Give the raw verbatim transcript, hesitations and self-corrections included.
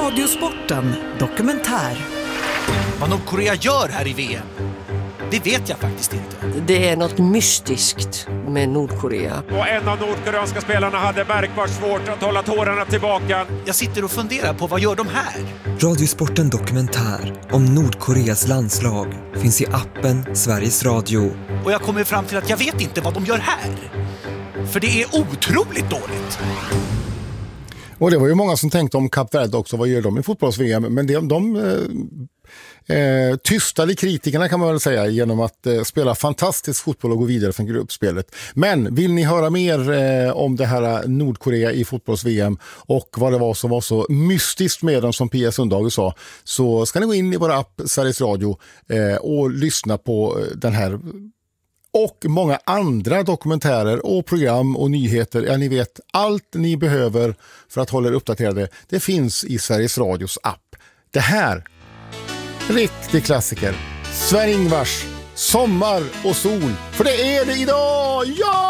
Radiosporten dokumentär. Vad Nordkorea gör här i V M, det vet jag faktiskt inte. Det är något mystiskt med Nordkorea. Och en av nordkoreanska spelarna hade märkbart svårt att hålla tårarna tillbaka. Jag sitter och funderar på, vad gör de här? Radiosporten dokumentär om Nordkoreas landslag finns i appen Sveriges Radio. Och jag kommer fram till att jag vet inte vad de gör här. För det är otroligt dåligt. Och det var ju många som tänkte om Kap Verde också, vad gör de i fotbolls-V M? Men det, de eh, eh, tystade kritikerna kan man väl säga genom att eh, spela fantastisk fotboll och gå vidare från gruppspelet. Men vill ni höra mer eh, om det här Nordkorea i fotbolls-V M och vad det var som var så mystiskt med dem som Pia Sundhage sa, så ska ni gå in i vår app Sveriges Radio eh, och lyssna på den här och många andra dokumentärer och program och nyheter. Ja, ni vet, allt ni behöver för att hålla er uppdaterade, det finns i Sveriges Radios app. Det här, riktig klassiker. Sven-Ingvars, sommar och sol. För det är det idag! Ja!